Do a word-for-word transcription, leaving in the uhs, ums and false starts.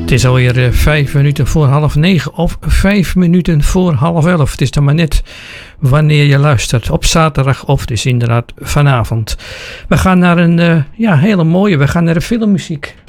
Het is alweer uh, vijf minuten voor half negen of vijf minuten voor half elf. Het is dan maar net wanneer je luistert. Op zaterdag of dus inderdaad vanavond. We gaan naar een uh, ja, hele mooie, we gaan naar de filmmuziek.